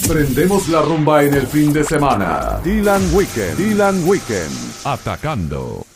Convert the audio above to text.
Prendemos la rumba en el fin de semana. Dylan Weekend. Atacando.